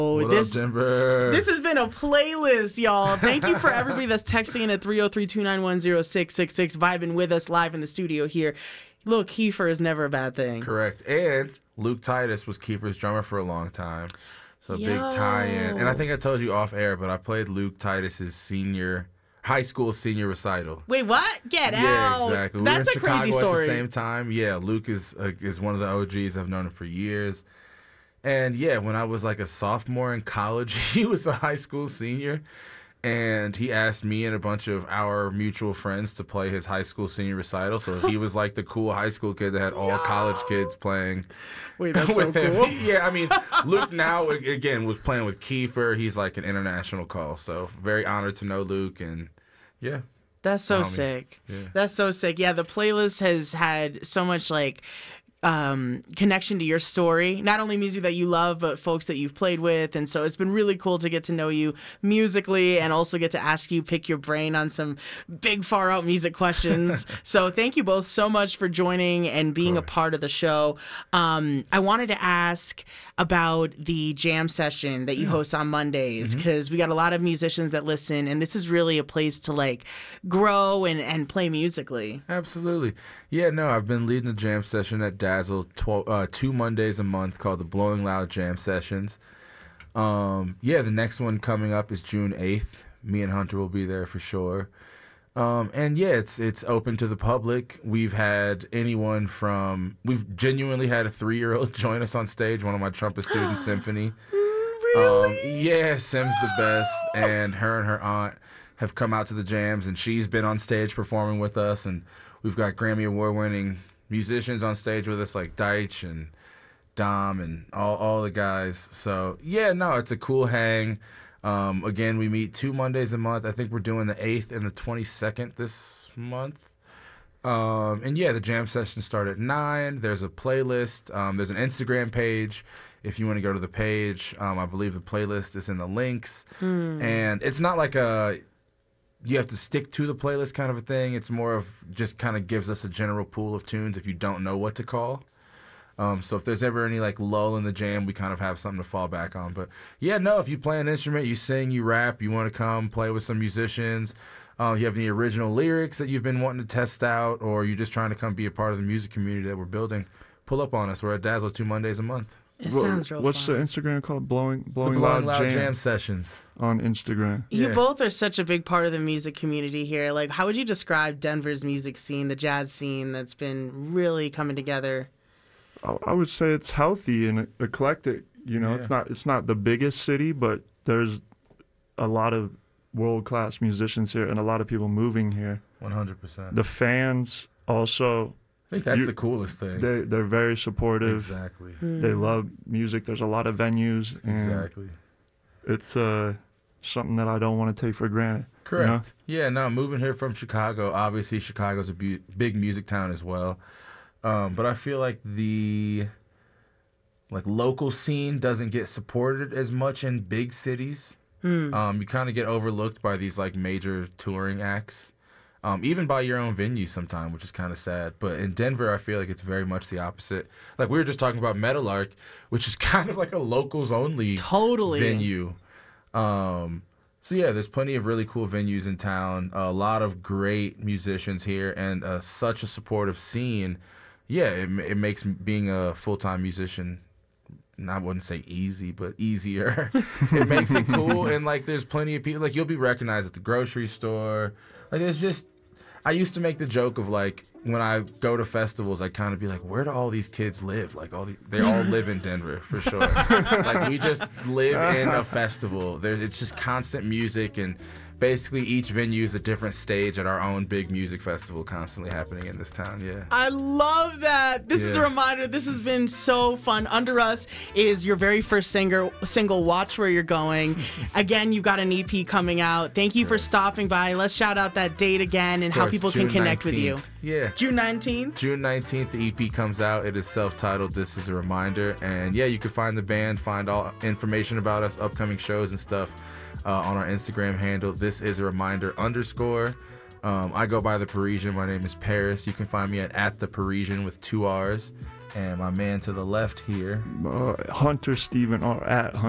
What up, Denver? This has been a playlist, y'all. Thank you for everybody that's texting in at 303-291-0666, vibing with us live in the studio here. Look, Kiefer is never a bad thing. Correct. And Luke Titus was Kiefer's drummer for a long time. So big tie-in. And I think I told you off air, but I played Luke Titus's high school senior recital. Wait, what? Get out. Yeah, exactly. That's we were in a crazy Chicago story. At the same time. Yeah, Luke is one of the OGs. I've known him for years. And yeah, when I was like a sophomore in college, he was a high school senior. And he asked me and a bunch of our mutual friends to play his high school senior recital. So he was like the cool high school kid that had all college kids playing. Wait, that's with so him. cool. Yeah, I mean, Luke now, again, was playing with Kiefer. He's like an international call. So very honored to know Luke. And yeah. That's so sick. Yeah. That's so sick. Yeah, the playlist has had so much like connection to your story, not only music that you love, but folks that you've played with. And so it's been really cool to get to know you musically and also get to ask you, pick your brain on some big far out music questions. So thank you both so much for joining and being a part of the show. I wanted to ask about the jam session that you host on Mondays, because we got a lot of musicians that listen, and this is really a place to like grow and play musically. Absolutely. Yeah, no, I've been leading the jam session at Dazzle 2 Mondays a month called the Blowing Loud Jam Sessions. The next one coming up is June 8th. Me and Hunter will be there for sure. It's open to the public. We've genuinely had a 3-year-old join us on stage, one of my trumpet students, Symphony. Really? Sim's the best, and her aunt have come out to the jams, and she's been on stage performing with us, and we've got Grammy Award-winning musicians on stage with us like Deitch and Dom and all the guys. So, yeah, no, it's a cool hang. Again, we meet 2 Mondays a month. I think we're doing the 8th and the 22nd this month. The jam sessions start at 9. There's a playlist. There's an Instagram page if you want to go to the page. I believe the playlist is in the links. And it's not like you have to stick to the playlist kind of a thing. It's more of just kind of gives us a general pool of tunes if you don't know what to call. So if there's ever any like lull in the jam, we kind of have something to fall back on. But yeah, no, if you play an instrument, you sing, you rap, you want to come play with some musicians, you have any original lyrics that you've been wanting to test out, or you're just trying to come be a part of the music community that we're building, pull up on us. We're at Dazzle 2 Mondays a month. It sounds real What's fun. the Instagram called? Blowing Loud Loud Jam Sessions on Instagram. You Yeah. both are such a big part of the music community here. Like, how would you describe Denver's music scene, the jazz scene that's been really coming together? I would say it's healthy and eclectic. You know, Yeah. it's not the biggest city, but there's a lot of world-class musicians here and a lot of people moving here. 100%. The fans also, I think that's the coolest thing. they're very supportive. Exactly. They love music. There's a lot of venues, and Exactly. it's something that I don't want to take for granted. Correct. Yeah, no, moving here from Chicago, obviously Chicago's a big music town as well. But I feel like the local scene doesn't get supported as much in big cities. You kind of get overlooked by these like major touring acts, even by your own venue sometimes, which is kind of sad. But in Denver, I feel like it's very much the opposite. Like we were just talking about Meadowlark, which is kind of like a locals only venue. So yeah, there's plenty of really cool venues in town, a lot of great musicians here, and such a supportive scene. Yeah, it makes being a full-time musician, I wouldn't say easy, but easier. It makes it cool, and like there's plenty of people, like you'll be recognized at the grocery store. Like it's just, I used to make the joke of like, when I go to festivals, I kind of be like, where do all these kids live? Like they all live in Denver for sure. Like we just live in a festival. It's just constant music, and basically each venue is a different stage at our own big music festival constantly happening in this town. Yeah. I love that. This is a reminder. This has been so fun. Under Us is your very first single, Watch Where You're Going. Again, you've got an EP coming out. Thank you for stopping by. Let's shout out that date again and how people can connect with you. Yeah. June 19th? June 19th, the EP comes out. It is self-titled, This Is a Reminder. And yeah, you can find the band, find all information about us, upcoming shows and stuff on our Instagram handle, This Is a Reminder _. I go by The Parisian. My name is Paris. You can find me at The Parisian with 2 R's. And my man to the left here, Hunter Steven, or at Hunter